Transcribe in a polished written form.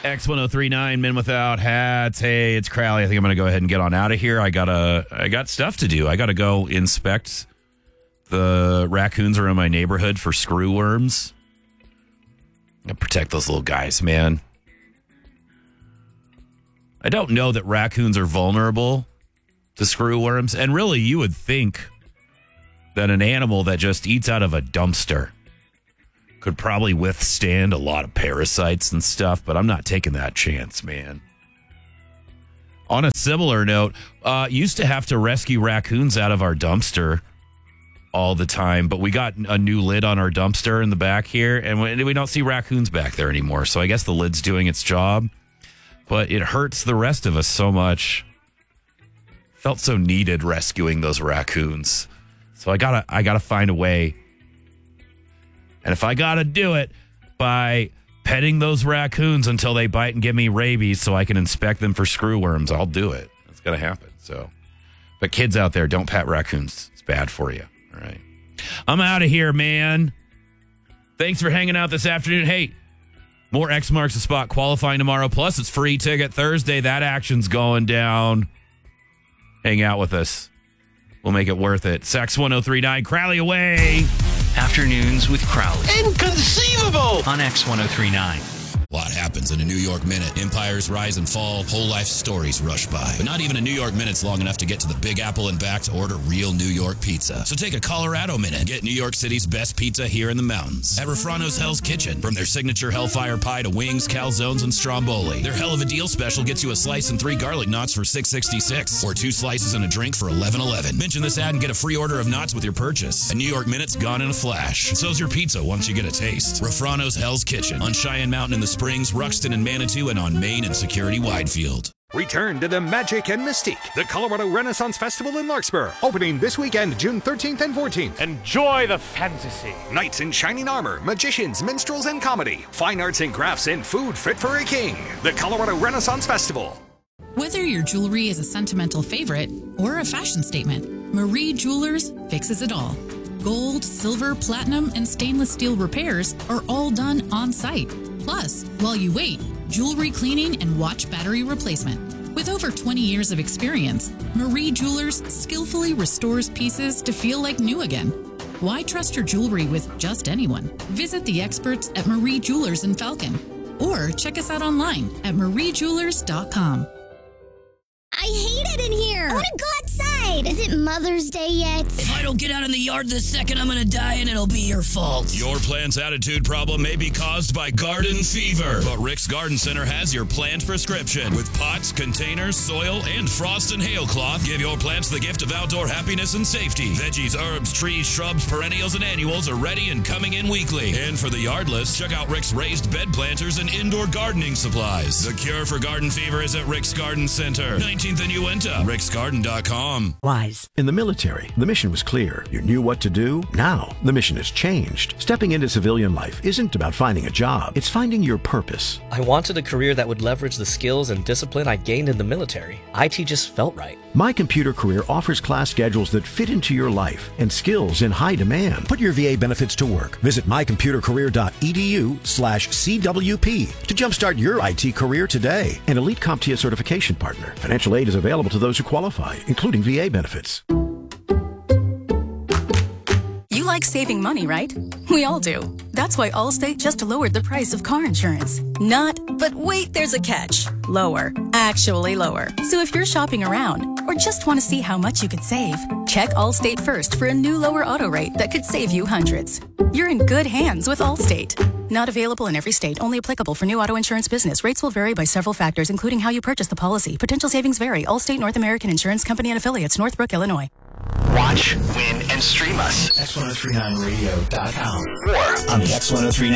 X1039, Men Without Hats. Hey, it's Crowley. I think I'm going to go ahead and get on out of here. I got stuff to do. I got to go inspect the raccoons around my neighborhood for screwworms. I protect those little guys, man. I don't know that raccoons are vulnerable to screwworms. And really, you would think that an animal that just eats out of a dumpster could probably withstand a lot of parasites and stuff, but I'm not taking that chance, man. On a similar note, used to have to rescue raccoons out of our dumpster all the time, but we got a new lid on our dumpster in the back here, and we don't see raccoons back there anymore, so I guess the lid's doing its job, but it hurts the rest of us so much. Felt so needed rescuing those raccoons. So I gotta find a way. And if I got to do it by petting those raccoons until they bite and give me rabies so I can inspect them for screwworms, I'll do it. It's going to happen. So, but kids out there, don't pet raccoons. It's bad for you. All right. I'm out of here, man. Thanks for hanging out this afternoon. Hey, more X Marks the Spot qualifying tomorrow. Plus, it's free ticket Thursday. That action's going down. Hang out with us. We'll make it worth it. Sex 1039, Crowley away. Afternoons with Crowley. Inconceivable! On X1039. A lot happens in a New York minute. Empires rise and fall, whole life stories rush by. But not even a New York minute's long enough to get to the Big Apple and back to order real New York pizza. So take a Colorado minute and get New York City's best pizza here in the mountains. At Refrano's Hell's Kitchen. From their signature Hellfire Pie to wings, calzones, and stromboli. Their hell of a deal special gets you a slice and 3 garlic knots for $6.66. Or 2 slices and a drink for $11.11. Mention this ad and get a free order of knots with your purchase. A New York minute's gone in a flash. So's your pizza once you get a taste. Refrano's Hell's Kitchen. On Cheyenne Mountain in the Springs, Ruxton and Manitou, and on Main and Security Widefield. Return to the magic and mystique. The Colorado Renaissance Festival in Larkspur. Opening this weekend, June 13th and 14th. Enjoy the fantasy. Knights in shining armor, magicians, minstrels, and comedy. Fine arts and crafts and food fit for a king. The Colorado Renaissance Festival. Whether your jewelry is a sentimental favorite or a fashion statement, Marie Jewelers fixes it all. Gold, silver, platinum, and stainless steel repairs are all done on site. Plus, while you wait, jewelry cleaning and watch battery replacement. With over 20 years of experience, Marie Jewelers skillfully restores pieces to feel like new again. Why trust your jewelry with just anyone? Visit the experts at Marie Jewelers in Falcon or check us out online at mariejewelers.com. I hate it in here. I want to go outside. Is it Mother's Day yet? If I don't get out in the yard this second, I'm going to die and it'll be your fault. Your plant's attitude problem may be caused by garden fever. But Rick's Garden Center has your plant prescription. With pots, containers, soil, and frost and hail cloth, give your plants the gift of outdoor happiness and safety. Veggies, herbs, trees, shrubs, perennials, and annuals are ready and coming in weekly. And for the yardless, check out Rick's raised bed planters and indoor gardening supplies. The cure for garden fever is at Rick's Garden Center. 19th and Uinta. ricksgarden.com. Wise. In the military, the mission was clear. You knew what to do. Now, the mission has changed. Stepping into civilian life isn't about finding a job. It's finding your purpose. I wanted a career that would leverage the skills and discipline I gained in the military. IT just felt right. My Computer Career offers class schedules that fit into your life and skills in high demand. Put your VA benefits to work. Visit mycomputercareer.edu/CWP to jumpstart your IT career today. An elite CompTIA certification partner. Financial aid is available to those who qualify, including VA benefits. You like saving money, right? We all do. That's why Allstate just lowered the price of car insurance. Not, but wait, there's a catch. Lower. Actually lower. So if you're shopping around or just want to see how much you could save, check Allstate first for a new lower auto rate that could save you hundreds. You're in good hands with Allstate. Not available in every state. Only applicable for new auto insurance business. Rates will vary by several factors, including how you purchase the policy. Potential savings vary. Allstate North American Insurance Company and Affiliates, Northbrook, Illinois. Watch, win, and stream us. X1039radio.com or on the X1039